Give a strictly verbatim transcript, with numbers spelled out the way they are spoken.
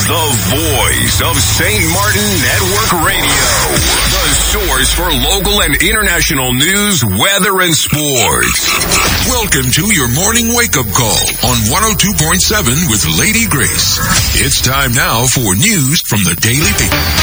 The voice of Saint Martin Network Radio. The source for local and international news, weather, and sports. Welcome to your morning wake-up call on one oh two point seven with Lady Grace. It's time now for news from the Daily Paper.